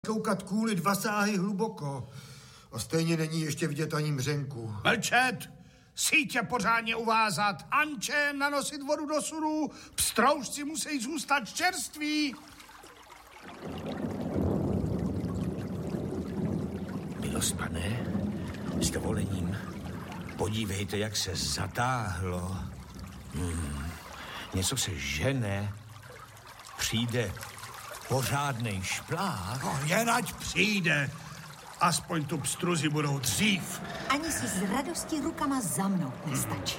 koukat kůli 2 sáhy hluboko. A stejně není ještě vidět ani mřenku. Mlčet! Sítě pořádně uvázat, Anče nanosit vodu do suru, pstroužci musí zůstat čerství. Milospane, s dovolením, podívejte, jak se zatáhlo. Něco se žene. Přijde pořádnej šplách. No, jen ať přijde. Aspoň tu pstruzi budou dřív. Ani si z radosti rukama zamnout nestačí.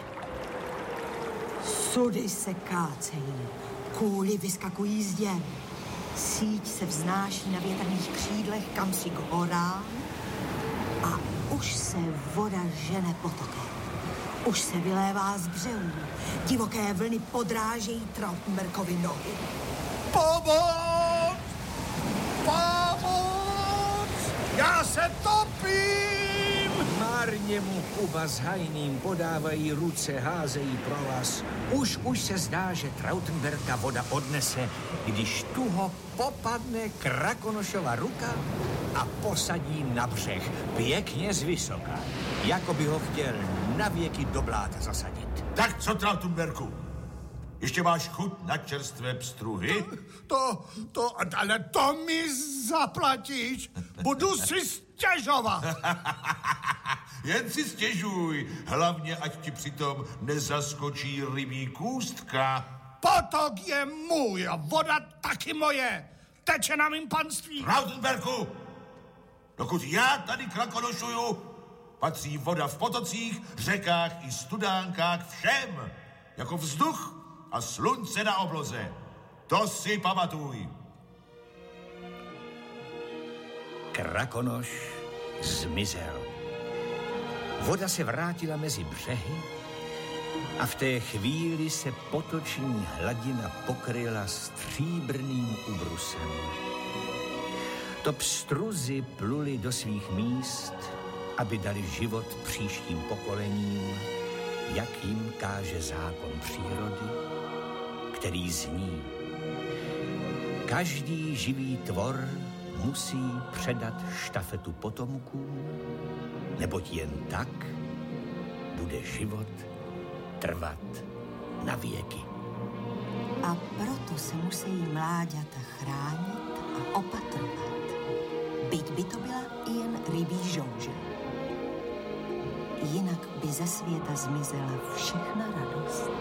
Sudy se kácejí, kůly vyskakují z děr. Síť se vznáší na větrných křídlech kamsi k horám a už se voda žene potokem. Už se vylévá z břehů. Divoké vlny podrážejí Trautenbergovi nohy. Pomoc! Pomoc! Já se topím! Márně mu Kuba s Hajným podávají ruce, házejí pro vás. Už se zdá, že Trautenberga voda odnese, když tu ho popadne Krakonošova ruka a posadí na břeh, pěkně zvysoka, jako by ho chtěl navěky do bláta zasadit. Tak co, Trautenbergu? Ještě máš chuť na čerstvé pstruhy? Ale to mi zaplatíš. Budu si stěžovat. Jen si stěžuj, hlavně ať ti přitom nezaskočí rybí kůstka. Potok je můj a voda taky moje. Teče na mým panství. Trautenbergu, dokud já tady krakonošuju, patří voda v potocích, řekách i studánkách všem, jako vzduch a slunce na obloze. To si pamatuj. Krakonoš zmizel. Voda se vrátila mezi břehy a v té chvíli se potoční hladina pokryla stříbrným ubrusem. To pstruzy pluli do svých míst, aby dali život příštím pokolením, jak jim káže zákon přírody, který zní: každý živý tvor musí předat štafetu potomkům, neboť jen tak bude život trvat na věky. A proto se musí mláďata chránit a opatrovat, byť by to byla jen rybí žouže. Jinak by ze světa zmizela všechna radost.